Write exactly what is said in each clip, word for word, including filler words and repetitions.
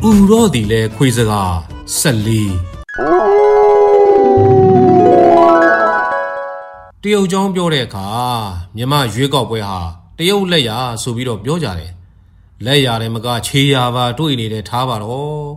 ရော့ဒီလဲခွေစကားဆက်လီတရုတ်ကျောင်းပြောတဲ့အခါမြန်မာရွေးကောက်ပွဲဟာတရုတ်လက်ရဆိုပြီးတော့ပြောကြတယ်လက်ရတယ်မကခြေရပါတွေ့နေတဲ့ထားပါတော့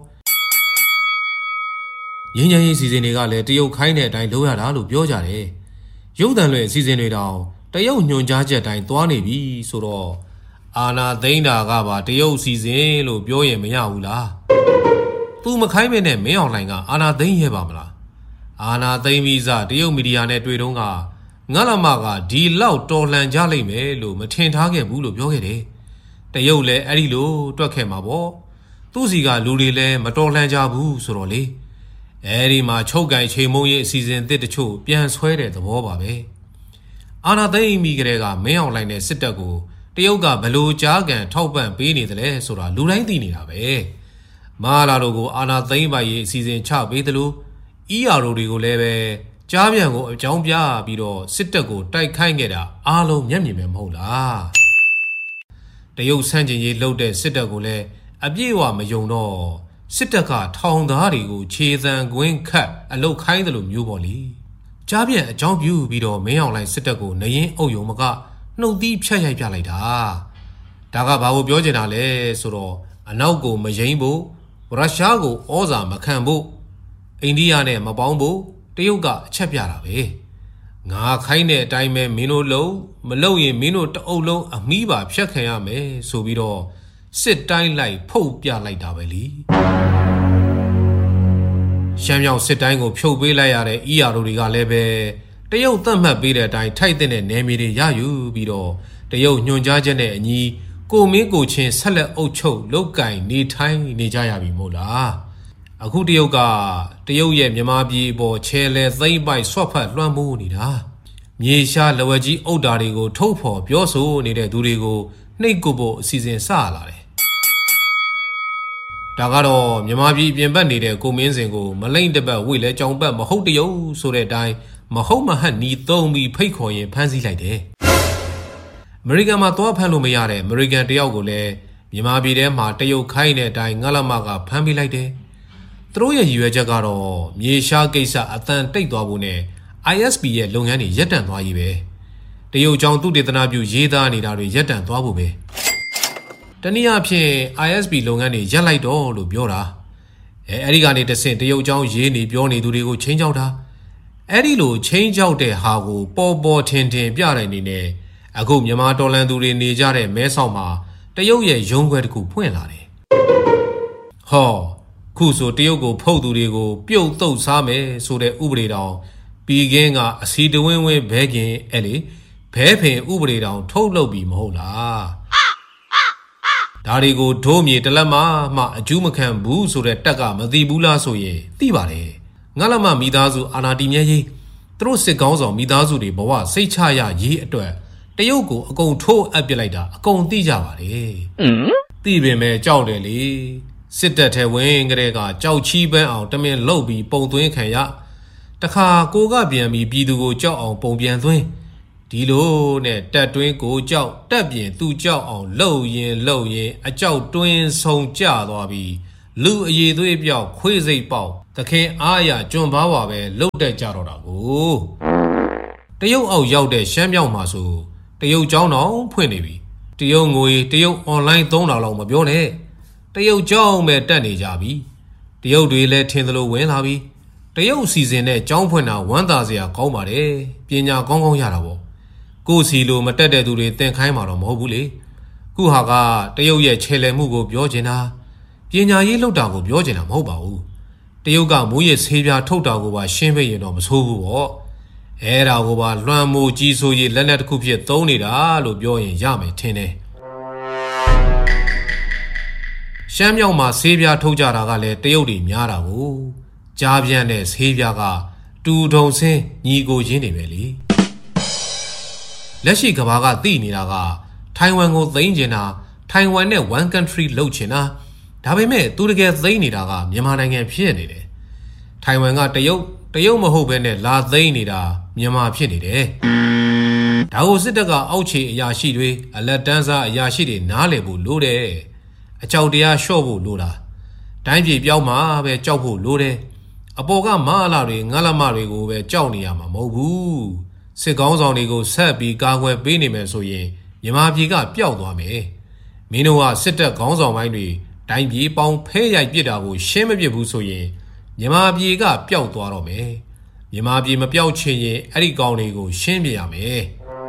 ငင်းငင်းရေးစီစဉ်တွေကလည်းတရုတ်ခိုင်းတဲ့အတိုင်းလုပ်ရတာလို့ပြောကြတယ်ရုပ်သံလွှင့်အစီအစဉ်တွေတောင်တရုတ်ညွှန်ကြားချက်တိုင်းသွားနေပြီဆိုတော့အာနာသိန်းတာကပါတရုတ်စီစဉ်လို့ပြောရင်မရဘူးလားသူမခိုင်းမဲနဲ့မင်းအောင်လှိုင်ကအာနာသိန်းရဲပါမလားအာနာသိန်းပြီးစားတရုတ်မီဒီယာနဲ့တွေ့တော့ကငါလမကဒီလောက်တော်လှန်ကြလိမ့်မယ်လို့မထင်ထားခဲ့ဘူးလို့ပြောခဲ့တယ်တရုတ်လည်းအဲ့ဒီလိုတွက်ခဲ့မှာပေါ့သူ့စီကလူတွေလည်းမတော်လှန်ကြဘူးဆိုတော့လေအဲ့ဒီမှာချုပ်ကင်ချိန်မုံရေးအစီအစဉ်တစ်တချို့ပြန်ဆွဲတဲ့သဘောပါပဲအာနာသိန်းမိကလေးကမင်းအောင်လှိုင်တဲ့စစ်တပ်ကိုတရုတ်ကဘလို့ကြားကန်ထောက်ပံ့ပေးနေတယ်လဲဆိုတာလူတိုင်းသိနေတာပဲမာလာတို့ကိုအာနာသိန်းပိုင်ရေးအစီအစဉ်ချပေးတယ်လို့အီအာရိုတွေကိုလည်းပဲကြားပြန်ကိုအကြောင်းပြပြီးတော့စစ်တပ်ကိုတိုက်ခိုက်ခဲ့တာအားလုံးမျက်မြင်ပဲမဟုတ်လားတရုတ်ဆန့်ကျင်ရေးလှုပ်တဲ့စစ်တပ်ကိုလည်းအပြည့်အဝမယုံတော့စစ်တပ်ကထောင်သားတွေကိုခြေစံကွင်းခတ်အလုတ်ခိုင်းတယ်လို့မျိုးပေါ့လေကြားပြန်အကြောင်းပြုပြီးတော့မင်းအောင်လှိုင်စစ်တပ်ကိုနရင်အုပ်ယုံမကနှုတ်သီးဖြတ်ရိုက်ပြလိုက်တာဒါကဘာကိုပြောချင်တာလဲဆိုတော့အနောက်ကိုမယိမ်းဖို့ရုရှားကိုဩဇာမခံဖို့အိန္ဒိယနဲ့မပေါင်းဖို့တရုတ်ကအချက်ပြတာပဲငါခိုင်းတဲ့အတိုင်းပဲမင်းတို့လုံးမလုံးရင်မင်းတို့တအုပ်လုံးအမီးပါဖြတ်ခံရမယ်ဆိုပြီးတော့စစ်တိုင်းလိုက်ဖုတ်ပြလိုက်တာပဲလीရှမ်းမြောင်စစ်တိုင်းကိုဖြုတ်ပေးလိုက်ရတဲ့ အီ အာ တွေကလည်းပဲတရုတ်သတ်မှတ်ပေးတဲ့အတိုင်းထိုက်တဲ့နယ်မြေတွေရယူပြီးတော့တရုတ်ညွှန်ကြားချက်နဲ့အညီကိုမင်းကိုချင်းဆက်လက်အုပ်ချုပ်လုတ်ကင်နေထိုင်နေကြရပြီမို့လားအခုတရုတ်ကတရုတ်ရဲ့မြန်မာပြည်ပေါ်ချဲလဲသိမ့်ပိုက်ဆွတ်ဖတ်လွှမ်းမိုးနေတာမြေရှားလဝကြီးအုပ်တာတွေကိုထုတ်ဖော်ပြောဆိုနေတဲ့သူတွေကိုနှိပ်ကုတ်ဖို့အစီအစဉ်စလာတယ်ဒါကတော့မြန်မာပြည်ပြင်ပနေတဲ့ကိုမင်းစင်ကိုမလိမ့်တပတ်ဝိလဲကြောင်ပတ်မဟုတ်တရုတ်ဆိုတဲ့အတိုင်းမဟုတ်မဟတ်နီးသုံးပြီးဖိတ်ခေါ်ရင်ဖမ်းဆီးလိုက်တယ်အမေရိကန်မှာသွားဖမ်းလို့မရတဲ့အမေရိကန်တယောက်ကိုလည်းမြန်မာပြည်ထဲမှာတရုတ်ခိုင်းတဲ့အတိုင်းငါလမကဖမ်းပေးလိုက်တယ်သူတို့ရဲ့ရည်ရွယ်ချက်ကတော့မြေရှားကိစ္စအတန်တိတ်သွားဖို့နဲ့ အိုင် အက်စ် ပီ ရဲ့လုပ်ငန်းတွေရပ်တန့်သွားရေးပဲတရုတ်ကြောင့်သူတေသနာပြုရေးသားနေတာတွေရပ်တန့်သွားဖို့ပဲတနည်းအားဖြင့် အိုင် အက်စ် ပီ လုပ်ငန်းတွေရပ်လိုက်တော့လို့ပြောတာအဲအဲ့ဒီကနေတဆင့်တရုတ်ကြောင့်ရေးနေပြောနေသူတွေကိုချင်းချောက်တာအဲ့ဒီလိုချင်းချောက်တဲ့ဟာကိုပေါ်ပေါ်ထင်ထင်ပြတဲ့အနေနဲ့အခုမြန်မာတော်လန်သူတွေနေကြတဲ့မဲဆောက်မှာတရုတ်ရဲ့ရုံးခွဲတစ်ခုဖွင့်လာတယ်ဟောခုဆိုတရုတ်ကိုဖုတ်သူတွေကိုပြုတ်တုတ်စားမယ်ဆိုတဲ့ဥပဒေတောင်ပြီးကင်းကအစီတဝင်းဝင်းဘဲကင်အဲ့လေဘဲဖင်ဥပဒေတောင်ထုတ်လုပ်ပြီးမဟုတ်လားဒါတွေကိုဒိုးမြေတလက်မမှအကျူးမခံဘူးဆိုတဲ့တက်ကမသိဘူးလားဆိုရင်သိပါတယ်ငါလမမိသားစုအာနာတီမြဲကြီးသူတို့စစ်ကောင်းဆောင်မိသားစုတွေဘဝစိတ်ချရရေးအတွက်တရုတ်ကိုအကုန်ထိုးအပ်ပစ်လိုက်တာအကုန်သိကြပါတယ်သိပင်မဲ့ကြောက်တယ်လေစစ်တပ်ထဲဝင်ကလေးကကြောက်ချီးပန်းအောင်တမင်လှုပ်ပြီးပုံသွင်းခံရတခါကိုကပြန်ပြီးပြည်သူကိုကြောက်အောင်ပုံပြန်သွင်းဒီလိုနဲ့တက်တွင်းကိုကြောက်တက်ပြင်သူကြောက်အောင်လှုပ်ရင်လှုပ်ရင်အကြောက်တွင်းဆုံးကျသွားပြီးလူအည်သွေးပြောက်ခွေးစိတ်ပေါက်သခင်အားရကျွံပါပါပဲလှုပ်တက်ကြတော့တာကိုတရုတ်အောက်ရောက်တဲ့ရှမ်းမြောက်မှာဆိုတရုတ်ကျောင်းတော်ဖွင့်နေပြီတရုတ်ငွေတရုတ်အွန်လိုင်းသုံးတာလောက်မပြောနဲ့တရုတ်ကျောင်းပဲတက်နေကြပြီတရုတ်တွေလည်းထင်သလိုဝင်လာပြီတရုတ်စီစဉ်တဲ့ကျောင်းဖွင့်တာဝမ်းသာစရာကောင်းပါတယ်ပညာကောင်းကောင်းရတာပေါ့ကိုစီလိုမတက်တဲ့သူတွေသင်ခိုင်းမှာတော့မဟုတ်ဘူးလေခုဟာကတရုတ်ရဲ့ခြေလှယ်မှုကိုပြောချင်တာပညာရေးလုပ်တာကိုပြောချင်တာမဟုတ်ပါဘူးတရုတ်ကမိုးရဆေးပြားထုတ်တာကိုပါရှင်းပေးရင်တော့မဆိုးဘူးပေါ့အဲ့ဒါကိုပါလွှမ်းမိုးကြီးဆိုရေးလက်နက်တစ်ခုဖြစ်သုံးနေတာလို့ပြောရင်ရမယ်ထင်တယ်ရှမ်းမြောက်မှာဆေးပြားထုတ်ကြတာကလည်းတရုတ်တွေများတာကိုကြားပြန့်တဲ့ဆေးပြားကတူထုံစင်းညီကိုရင်းနေပဲလေလက်ရှိကဘာကသိနေတာကထိုင်ဝမ်ကိုသိမ်းကျင်တာထိုင်ဝမ်နဲ့ one country လုပ်ချင်တာဒါပေမဲ့သူတကယ်သိမ်းနေတာကမြန်မာနိုင်ငံဖြစ်နေတယ်ထိုင်ဝမ်ကတရုတ်တရုတ်မဟုတ်ဘဲနဲ့လာသိမ်းနေတာမြန်မာဖြစ်နေတယ်ဒါကိုစစ်တပ်ကအောက်ခြေအရာရှိတွေအလက်တန်းစားအရာရှိတွေနားလည်ဖို့လိုတယ်အကြောက်တရားလျှော့ဖို့လိုတာတိုင်းပြည်ပြောင်းမှာပဲကြောက်ဖို့လိုတယ်အပေါ်ကမအလာတွေငါလမတွေကိုပဲကြောက်နေရမှာမဟုတ်ဘူးစစ်ကောင်းဆောင်တွေကိုဆက်ပြီးကာကွယ်ပေးနေမယ်ဆိုရင်မြန်မာပြည်ကပျောက်သွားမယ်မင်းတို့ကစစ်တပ်ခေါင်းဆောင်ပိုင်းတွေတိုင်းပြည်ပေါင်းဖဲရိုက်ပစ်တာကိုရှင်းမပစ်ဘူးဆိုရင်မြန်မာပြည်ကပျောက်သွားတော့မယ်မြန်မာပြည်မပျောက်ချင်ရင်အဲ့ဒီကောင်တွေကိုရှင်းပြရမယ်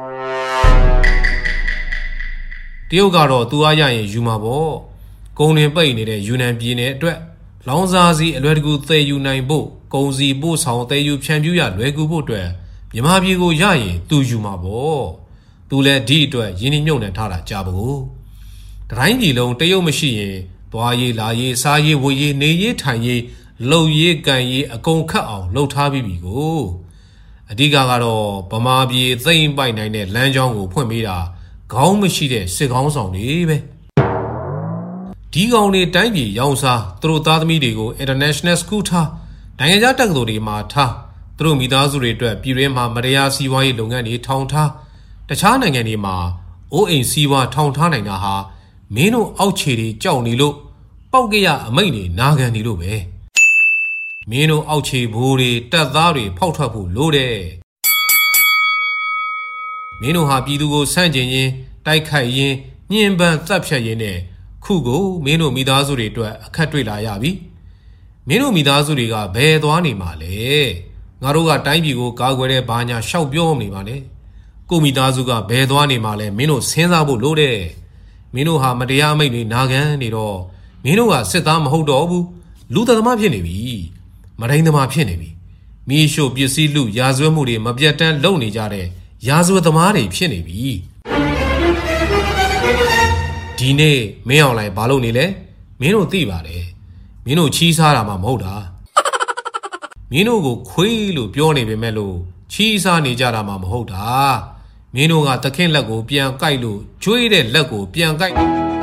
တရုတ်ကတော့သူအားရရင်ယူမှာပေါ့ကုန်းတွင်ပိတ်နေတဲ့ယူနန်ပြည်နယ်အတွက်လောင်စာစီအလွယ်တကူသယ်ယူနိုင်ဖို့ကုန်စည်ပို့ဆောင်သယ်ယူဖြန့်ဖြူးရလွယ်ကူဖို့အတွက်မြန်မာပြည်ကိုရရင်သူယူမှာပေါ့သူလည်းဒီအတွက်ရင်းနှီးမြှုပ်နှံထားတာကြားဖို့တတိုင်းပြည်လုံးတရုတ်မရှိရင်သွားရေးလာရေးစားရေးဝေရေးနေရေးထိုင်ရေးလှုပ်ရေးကန်ရေးအကုန်ခတ်အောင်လှုပ်ထားပြီးပြီကိုအဓိကကတော့ဗမာပြည်သိမ့်ပိုက်နိုင်တဲ့လမ်းကြောင်းကိုဖွင့်ပေးတာခေါင်းမရှိတဲ့စစ်ကောင်းဆောင်တွေပဲဒီကောင်တွေတိုင်းပြည်ရောင်းစားသူတို့သားသမီးတွေကို international school ထားနိုင်ငံခြားတက္ကသိုလ်တွေမှာထားသူတို့မိသားစုတွေအတွက်ပြည်တွင်းမှာမတရားစီးပွားရေးလုပ်ငန်းတွေထောင်ထားတခြားနိုင်ငံတွေမှာအိုးအိမ်စီးပွားထောင်ထားနိုင်တာဟာမင်းတို့အောက်ခြေတွေကြောက်နေလို့ပောက်ကရအမိတ်တွေနာခံနေလို့ပဲမင်းတို့အောက်ခြေဘိုးတွေတပ်သားတွေဖောက်ထွက်ဖို့လိုတယ်မင်းတို့ဟာပြည်သူကိုဆန့်ကျင်ရင်တိုက်ခိုက်ရင်ညှဉ်းပန်းတပ်ဖြတ်ရင်နဲ့ခုကိုမင်းတို့မိသားစုတွေအတွက်အခက်တွေ့လာရပြီမင်းတို့မိသားစုတွေကဘယ်သွားနေမှာလဲငါတို့ကတိုင်းပြည်ကိုကာကွယ်တဲ့ဘာညာရှောက်ပြောနေပါနဲ့ကိုမိသားစုကဘယ်သွားနေမှာလဲမင်းတို့စဉ်းစားဖို့လိုတယ်မင်းတို့ဟာမတရားမိတ်တွေနာခံနေတော့မင်းတို့ကစစ်သားမဟုတ်တော့ဘူးလူသက်သမားဖြစ်နေပြီမရင်းသမားဖြစ်နေပြီမိရှို့ပစ္စည်းလူရာဇဝတ်မှုတွေမပြတ်တမ်းလုပ်နေကြတဲ့ရာဇဝတ်သမားတွေဖြစ်နေပြီဒီနေ့မင်းအောင်လိုက်ဘာလုပ်နေလဲမင်းတို့သိပါတယ်မင်းတို့ချီးစားတာမှမဟုတ်တာမင်းတို့ကိုခွေးလို့ပြောနေပေမဲ့လို့ချီးစားနေကြတာမှမဟုတ်တာမင်းတို့ကသခင်လက်ကိုပြန်ကိုက်လို့ကျွေးတဲ့လက်ကိုပြန်ကိုက်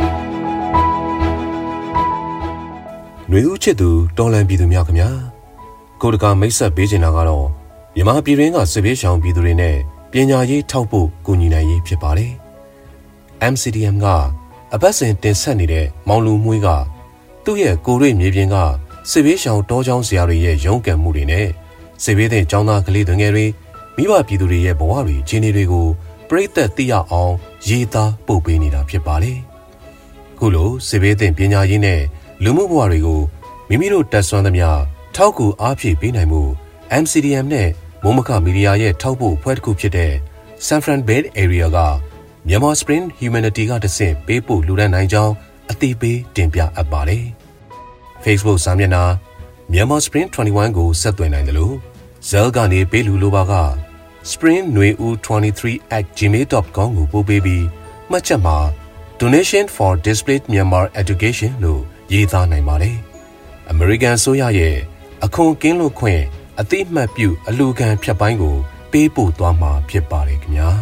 ຫນွေဦးချစ်သူတော်လန်ပြည်သူများခင်ဗျာကိုတကာမိတ်ဆက်ပေးချင်တာကတော့မြန်မာပြည်တွင်းကစစ်ဘေးရှောင်ပြည်သူတွေနဲ့ပညာရေးထောက်ဖို့ကူညီနိုင်ရေးဖြစ်ပါတယ် M C D M ကအပတ်စဉ်တင်ဆက်နေတဲ့မောင်လူမွေးကသူ့ရဲ့ကိုရိမြေပြင်ကစစ်ဘေးရှောင်တောချောင်းဆရာတွေရဲ့ရုန်းကန်မှုတွေနဲ့စစ်ဘေးသင့်ကျောင်းသားကလေးတွေငယ်တွေမိဘပြည်သူတွေရဲ့ဘဝတွေခြေနေတွေကိုပြိသက်သိရအောင်ရေးသားပို့ပေးနေတာဖြစ်ပါတယ်ခုလိုစစ်ဘေးသင့်ပညာရေးနဲ့လူမှုဘဝတွေကိုမိမိတို့တက်ဆွမ်းသမျှထောက်ကူအားဖြည့်ပေးနိုင်မှု M C D M နဲ့မိုးမခမီဒီယာရဲ့ထောက်ပို့အဖွဲ့တစ်ခုဖြစ်တဲ့ San Fran Bay Area ကMyanmar Spring Humanity ကတဆင့်ပေးပို့လူဒန်းနိုင်ကြောင်းအသိပေးတင်ပြအပ်ပါတယ်။ Facebook စာမျက်နှာ Myanmar Spring ၂၁ကိုဆက်သွယ်နိုင်တယ်လို့ Zelle ကနေပေးလူလိုပါက spring nui u twenty-three at gmail dot com ကိုပို့ပေးပြီးမှတ်ချက်မှာ Donation for Displaced Myanmar Education လို့ရေးသားနိုင်ပါတယ်။ American ဆိုရရဲ့အခွန်ကင်းလွတ်ခွင့်အသိမှတ်ပြုအလူခံဖြတ်ပိုင်းကိုပေးပို့သွားမှာဖြစ်ပါတယ်ခင်ဗျာ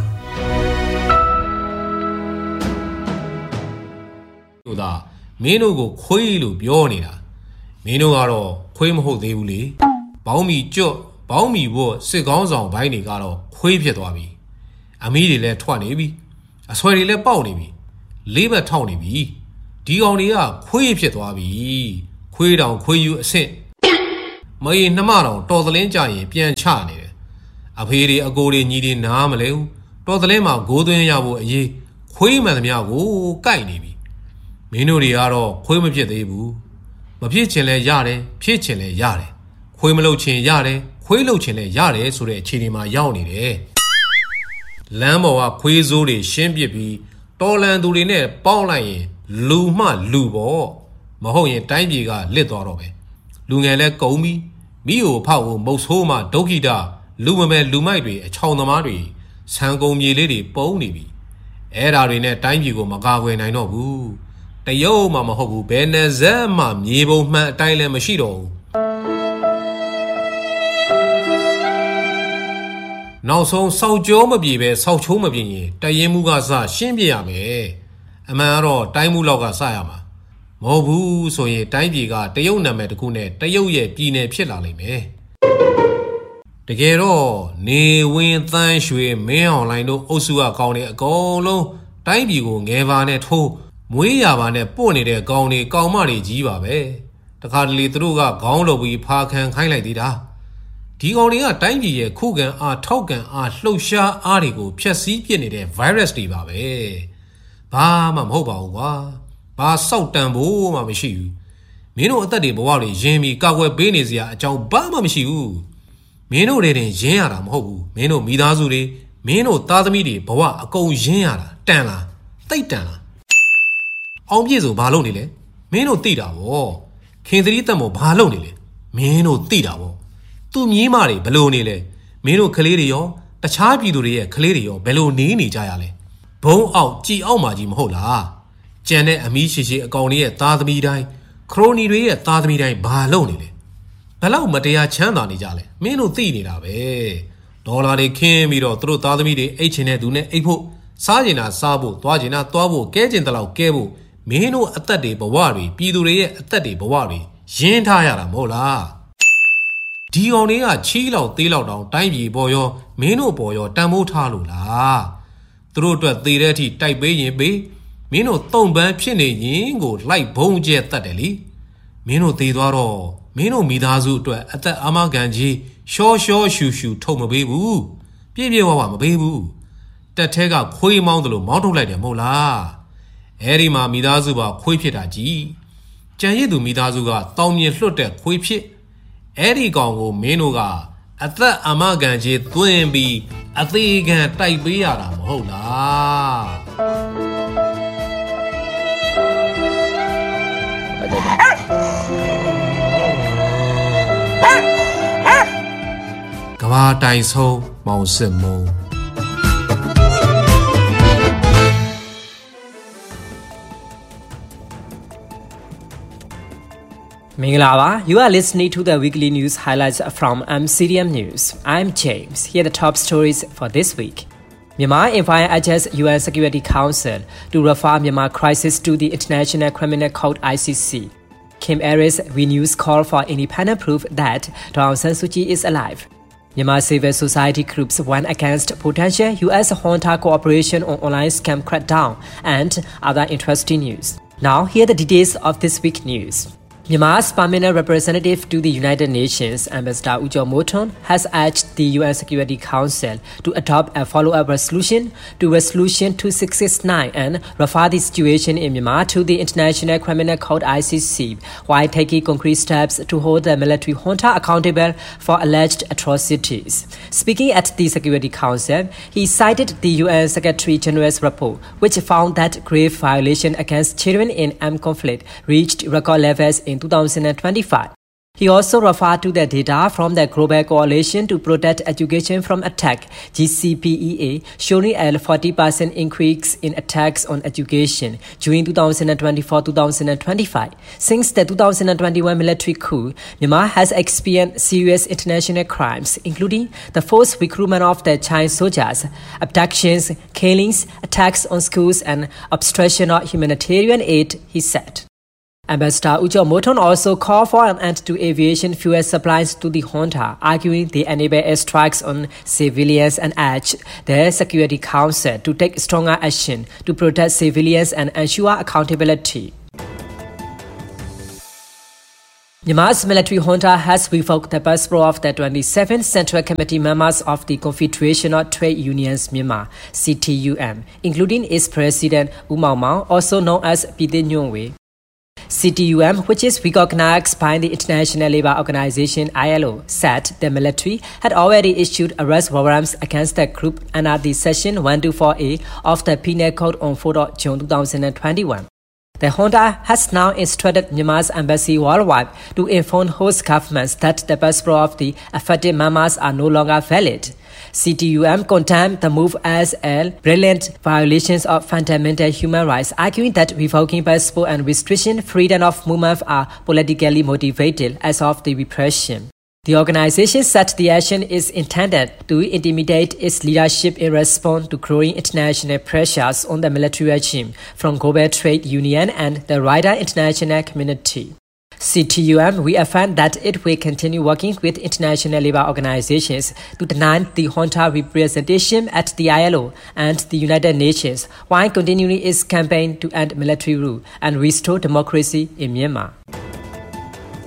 တို့သာမင်းတို့ကိုခွေးလို့ပြောနေတာမင်းတို့ကတော့ခွေးမဟုတ်သေးဘူးလေဘောင်းမီကျွတ်ဘောင်းမီဘို့စစ်ကောင်းဆောင်ဘိုင်းတွေကတော့ခွေးဖြစ်သွားပြီအမီးတွေလည်းထွက်နေပြီအဆွဲတွေလည်းပေါက်နေပြီလေးဘက်ထောက်နေပြီဒီကောင်တွေကခွေးဖြစ်သွားပြီခွေးတောင်ခွေးယူအဆင့်မအေးနှမတောင်တော်သလင်းကြရင်ပြန်ချနေတယ်အဖေတွေအကိုတွေညီတွေနားမလဲဘူးတော်သလင်းမှာဂိုးသွင်းရဖို့အရေးခွေးမှန်သမျှကိုကိုက်နေပြီမင်းတို့တွေကတော့ခွေးမဖြစ်သေးဘူးမဖြစ်ချင်လဲရတယ်ဖြစ်ချင်လဲရတယ်ခွေးမလုပ်ချင်ရတယ်ခွေးလုပ်ချင်လဲရတယ်ဆိုတဲ့အခြေအနေမှာရောက်နေတယ်လမ်းပေါ်ကခွေးစိုးတွေရှင်းပစ်ပြီးတော်လန်သူတွေနဲ့ပေါင်းလိုက်ရင်လူမှလူပေါ့မဟုတ်ရင်တိုင်းပြည်ကလစ်သွားတော့ပဲလူငယ်လဲကုံပြီးမိကိုဖောက်ကိုမုတ်ဆိုးမှဒုက္ခိတလူမမဲလူမိုက်တွေအချောင်သမားတွေဆံကုန်မြေလေးတွေပုံနေပြီအဲ့ဓာတွေနဲ့တိုင်းပြည်ကိုမကာကွယ်နိုင်တော့ဘူးတရုတ်မှမဟုတ်ဘူးဘယ်နဲ့ဇက်မှမြေပုံမှန်အတိုင်းလည်းမရှိတော့ဘူးနောက်ဆုံးစောက်ကြောမပြေပဲစောက်ချိုးမပြေရင်တရင်မှုကစရှင်းပြရမယ်အမှန်ကတော့တိုင်းမှုလောက်ကစရမှာမဟုတ်ဘူးဆိုရင်တိုင်းပြည်ကတရုတ်နာမည်တစ်ခုနဲ့တရုတ်ရဲ့ပြည်နယ်ဖြစ်လာလိမ့်မယ်တကယ်တော့နေဝင်းသန်းရွှေမင်းအောင်လိုင်းတို့အုပ်စုကကောင်းနေအကုန်လုံးတိုင်းပြည်ကိုငယ်ပါနဲ့ထိုးမွေးရပါနဲ့ပို့နေတဲ့ကောင်းတွေကောင်းမတွေကြီးပါပဲတတခါတလေသူတို့ကခေါင်းလုပ်ပြီးဖာခံခိုင်းလိုက်သေးတာဒီကောင်တွေကတိုင်းပြည်ရဲ့ခုခံအားထောက်ခံအားလှုပ်ရှားအားတွေကိုဖျက်ဆီးပစ်နေတဲ့ virus တွေပါပဲဘာမှမဟုတ်ပါဘူးကွာဘာစောက်တန်ဖို့မှမရှိဘူးမင်းတို့အသက်တွေဘဝတွေရင်းပြီးကောက်ွယ်ပေးနေစရာအကြောင်းဘာမှမရှိဘူးမင်းတို့တွေတင်ရင်းရတာမဟုတ်ဘူးမင်းတို့မိသားစုတွေမင်းတို့သားသမီးတွေဘဝအကုန်ရင်းရတာတန်လားတိတ်တန်လားအောင်ပြည့်စုံဘာလုပ်နေလဲမင်းတို့သိတာဗောခင်သတိတက်မို့ဘာလုပ်နေလဲမင်းတို့သိတာဗောသူ့မြင်းမတွေဘလို့နေလဲမင်းတို့ကလေးတွေရောတခြားပြည်သူတွေရဲ့ကလေးတွေရောဘယ်လိုနေနေကြရလဲဘုံအောက်ကြည်အောက်မှာကြီးမဟုတ်လားကြံတဲ့အမီးရှိရှိအကောင်တွေရဲ့သားသမီးတိုင်းခရိုနီတွေရဲ့သားသမီးတိုင်းဘာလုပ်နေလဲဘယ်လောက်မတရားချမ်းသာနေကြလဲမင်းတို့သိနေတာပဲဒေါ်လာတွေခင်းပြီးတော့သူတို့သားသမီးတွေအိတ်ချင်တဲ့သူနဲ့အိတ်ဖို့စားကျင်တာစားဖို့သွားကျင်တာသွားဖို့ကဲကျင်တဲ့လောက်ကဲဖို့မင်းတို့အသက်တွေဘဝတွေပြည်သူတွေရဲ့အသက်တွေဘဝတွေရင်းထားရတာမဟုတ်လားဒီကောင်တွေကချီးလောက်သေးလောက်တောင်တိုင်းပြည်ပေါ်ရောမင်းတို့ပေါ်ရောတန်ဖိုးထားလို့လားသူတို့အတွက်သေတဲ့အထိတိုက်ပေးရင်ပေးမင်းတို့တုံပန်းဖြစ်နေရင်ကိုလိုက်ဘုံကျဲတတ်တယ်လीမင်းတို့သေသွားတော့မင်းတို့မိသားစုအတွက်အသက်အာမခံကြီးရှောရှောရှူရှူထုတ်မပေးဘူးပြည့်ပြည့်ဝဝမပေးဘူးတက်ထဲကခွေးမောင်းတယ်လို့မောင်းထုတ်လိုက်တယ်မဟုတ်လားအဲ့ဒီမှာမိသားစုပါခွေးဖြစ်တာကြီးကြံရည်သူမိသားစုကတောင်းမြင်လွတ်တဲ့ခွေးဖြစ်အဲ့ဒီကောင်ကိုမင်းတို့ကအသက်အာမခံကြီးသွင်းပြီးအသေးခံတိုက်ပေးရတာမဟုတ်လားကဘာတိုင်ဆုံးမောင်စစ်မုံ Mingalava, you are listening to the weekly news highlights from M C D M News. I'm James. Here are the top stories for this week. Myanmar invites U N Security Council to refer Myanmar crisis to the International Criminal Court I C C. Kim Aris renews call for independent proof that Daw Aung San Suu Kyi is alive. Myanmar civil society groups warn against potential U S junta cooperation on online scam crackdown and other interesting news. Now, here are the details of this week's news. Myanmar's permanent representative to the United Nations, Ambassador U Chaw Mothon, has urged the U N Security Council to adopt a follow-up resolution to Resolution two six six nine and refer the situation in Myanmar to the International Criminal Court I C C, while taking concrete steps to hold the military junta accountable for alleged atrocities. Speaking at the Security Council, he cited the U N Secretary General's report, which found that grave violations against children in armed conflict reached record levels in two thousand twenty-five. He also referred to the data from the Global Coalition to Protect Education from Attack, G C P E A, showing a forty percent increase in attacks on education during two thousand twenty-four to two thousand twenty-five. Since the two thousand twenty-one military coup, Myanmar has experienced serious international crimes, including the forced recruitment of the Chinese soldiers, abductions, killings, attacks on schools, and obstruction of humanitarian aid, he said. Ambassador U Chaw Mothon also called for an end to aviation fuel supplies to the junta, arguing they enable airstrikes on civilians and urged the Security Council to take stronger action to protect civilians and ensure accountability. Myanmar's military junta has revoked the passport of the twenty-seven Central Committee members of the Confederation of Trade Unions Myanmar, C T U M, including its president U Maung Maung, also known as Pithit Nyungwe. C T U M, which is recognized by the International Labour Organization I L O, said the military had already issued arrest warrants against the group under the Section one twenty-four A of the Penal Code on fourth of June two thousand twenty-one. The junta has now instructed Myanmar's embassy worldwide to inform host governments that the passport of the affected members are no longer valid. C T U M condemned the move as a blatant violation of fundamental human rights, arguing that revoking passport and restriction freedom of movement are politically motivated as of the repression. The organization said the action is intended to intimidate its leadership in response to growing international pressures on the military regime from global trade union and the wider international community. C T U M reaffirmed that it will continue working with international labor organizations to deny the junta representation at the I L O and the United Nations, while continuing its campaign to end military rule and restore democracy in Myanmar.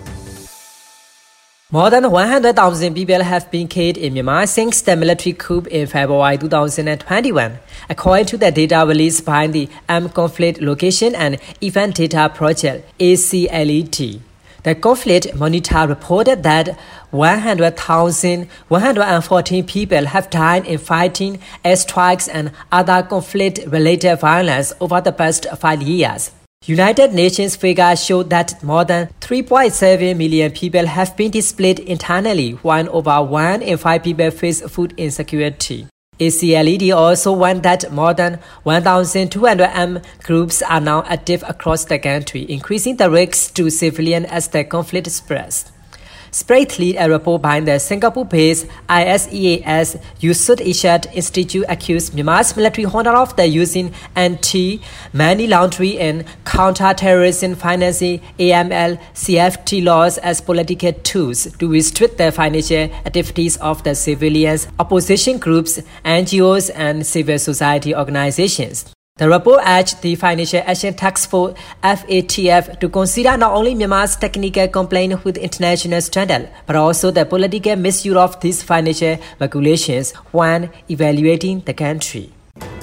More than one hundred thousand people have been killed in Myanmar since the military coup in February two thousand twenty-one, according to the data released by the Armed Conflict Location and Event Data Project A C L E T. The Conflict Monitor reported that one hundred thousand one hundred fourteen people have died in fighting, airstrikes, and other conflict-related violence over the past five years. United Nations figures show that more than three point seven million people have been displaced internally, while over one in five people face food insecurity. A C L E T also warned that more than one thousand two hundred armed groups are now active across the country, increasing the risks to civilians as the conflict spreads. Separately, a report by the Singapore-based I S E A S Yusof Ishak Institute accused Myanmar's military junta of the using anti-money laundering and counter-terrorism financing A M L C F T laws as political tools to restrict the financial activities of the civilians, opposition groups, N G Os, and civil society organizations. The report urged the Financial Action Task Force F A T F to consider not only Myanmar's technical compliance with international standards, but also the political misuse of these financial regulations when evaluating the country.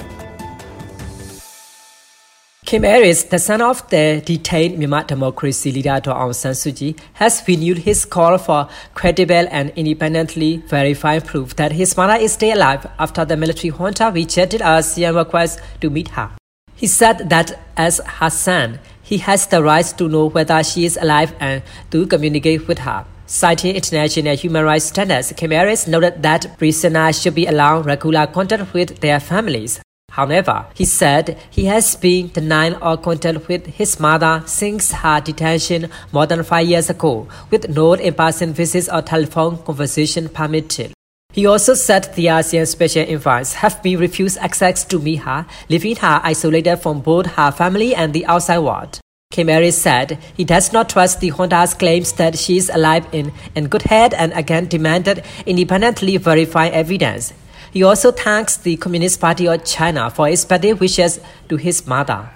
Kim Aris, the son of the detained Myanmar democracy leader Aung San Suu Kyi, has renewed his call for credible and independently verified proof that his mother is still alive after the military junta rejected a ASEAN request to meet her. He said that as her son, he has the right to know whether she is alive and to communicate with her. Citing international human rights standards, Kim Aris noted that prisoners should be allowed regular contact with their families. However, he said he has been denied all contact with his mother since her detention more than five years ago, with no in-person visits or telephone conversation permitted. He also said the ASEAN special envoys have been refused access to meet her, leaving her isolated from both her family and the outside world. Kim Aris said he does not trust the junta's claims that she is alive in, in good health and again demanded independently verified evidence. He also thanks the Communist Party of China for its birthday wishes to his mother.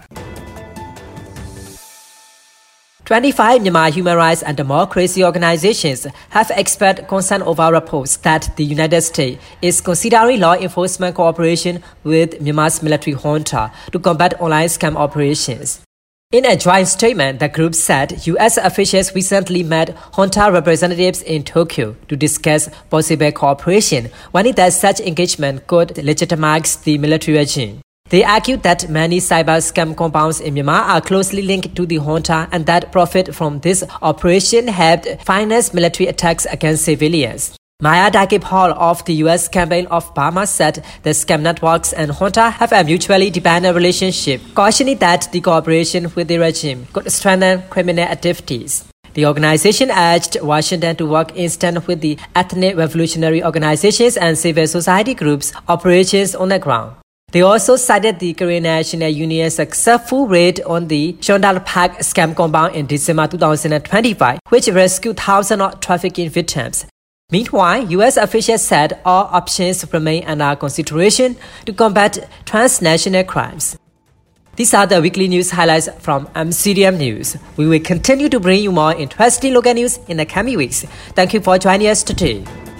twenty-five Myanmar human rights and democracy organizations have expressed concern over reports that the United States is considering law enforcement cooperation with Myanmar's military junta to combat online scam operations. In a joint statement, the group said U S officials recently met junta representatives in Tokyo to discuss possible cooperation, warning that such engagement could legitimize the military regime. They argued that many cyber scam compounds in Myanmar are closely linked to the junta and that profit from this operation helped finance military attacks against civilians. Maya Dakip-Hall of the U S campaign of Burma said the scam networks and junta have a mutually dependent relationship, cautioning that the cooperation with the regime could strengthen criminal activities. The organization urged Washington to work in step with the ethnic revolutionary organizations and civil society groups' operations on the ground. They also cited the Korean National Union's successful raid on the Shondal Park scam compound in December two thousand twenty-five, which rescued thousands of trafficking victims. Meanwhile, U S officials said all options remain under consideration to combat transnational crimes. These are the weekly news highlights from M C D M News. We will continue to bring you more interesting local news in the coming weeks. Thank you for joining us today.